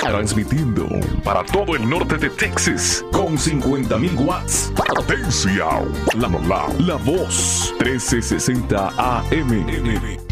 Transmitiendo para todo el norte de Texas con 50.000 watts. Potencia. La voz 1360 AM.